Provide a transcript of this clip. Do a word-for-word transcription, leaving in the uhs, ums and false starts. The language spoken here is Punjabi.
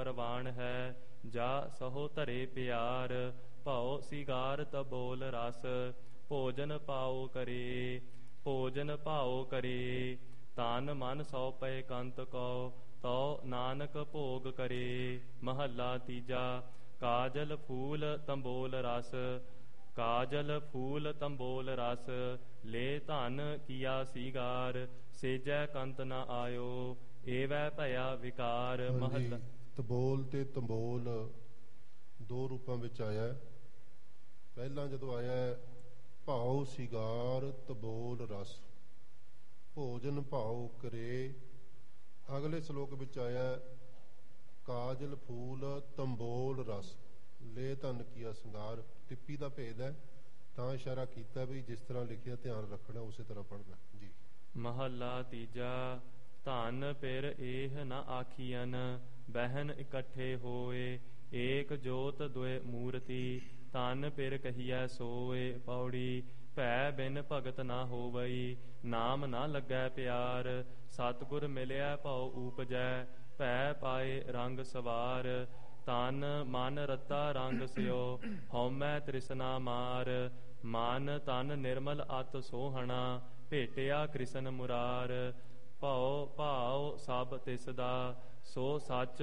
ਪਰਵਾਨ ਹੈ। ਜਾ ਸਹੋ ਧਰੇ ਪਿਆਰ ਭਉ ਸਿਗਾਰ ਤਬੋਲ ਰਸ। ਭੋਜਨ ਪਾਓ ਕਰੇ ਭੋਜਨ ਭਾਉ ਕਰੇ ਤਨ ਮਨ ਸੌ ਪਏ ਕੰਤ ਕਉ। ਤਉ ਨਾਨਕ ਭੋਗ ਕਰੇ। ਮਹੱਲਾ ਤੀਜਾ। ਕਾਜਲ ਫੂਲ ਤੰਬੋਲ ਰਸ ਕਾਜਲ ਫੂਲ ਤੰਬੋਲ ਰਸ। ਲੈ ਧਨ ਕੀਆ ਸੀਗਾਰ ਸੇਜੈ ਕੰਤ ਨ ਆਇਓ। ਏਵੈ ਭਇਆ ਵਿਕਾਰ। ਮਹੱਲਾ ਤਬੋਲ ਤੇ ਤੰਬੋਲ ਦੋ ਰੂਪਾਂ ਵਿੱਚ ਆਇਆ। ਪਹਿਲਾਂ ਜਦੋਂ ਆਇਆ ਭਾਉ ਸਿਗਾਰ ਤਬੋਲ ਰਸ ਭੋਜਨ ਭਾਉ ਕਰੇ। ਅਗਲੇ ਸ਼ਲੋਕ ਵਿੱਚ ਆਇਆ ਕਾਜਲ ਫੂਲ ਤੰਬੋਲ ਰਸ ਲੈ ਧਨ ਕੀਆ ਸਿੰਗਾਰ। ਟਿੱਪੀ ਦਾ ਭੇਦ ਹੈ ਤਾਂ ਇਸ਼ਾਰਾ ਕੀਤਾ ਵੀ ਜਿਸ ਤਰ੍ਹਾਂ ਲਿਖਿਆ ਧਿਆਨ ਰੱਖਣਾ ਉਸੇ ਤਰ੍ਹਾਂ ਪੜ੍ਹਨਾ ਜੀ। ਮਹੱਲਾ ਤੀਜਾ। ਧਨ ਪਿਰ ਇਹ ਨ ਆਖੀਅਨ ਬਹਿਨ ਇਕੱਠੇ ਹੋਏ। ਏਕ ਜੋਤ ਦੁਇ ਮੂਰਤੀ ਧਨ ਪਿਰ ਕਹੀਐ ਸੋਏ। ਪੌੜੀ। ਭੈ ਬਿਨ ਭਗਤ ਨਾ ਹੋਵਈ ਨਾਮ ਨਾ ਲੱਗੈ ਪਿਆਰ। ਸਤਿਗੁਰ ਮਿਲਿਆ ਭਉ ਊਪਜੈ ਭੈ ਪਾਏ ਰੰਗ ਸਵਾਰ। ਤਨ ਮਨ ਰਤਾ ਰੰਗ ਸਿਓ ਹਉਮੈ ਤ੍ਰਿਸ਼ਨਾ ਮਾਰ। ਮਨ ਤਨ ਨਿਰਮਲ ਅਤ ਸੋਹਣਾ ਭੇਟਿਆ ਕ੍ਰਿਸ਼ਨ ਮੁਰਾਰ। ਭਉ ਭਾਉ ਸਭ ਤਿਸ ਦਾ ਸੋ ਸੱਚ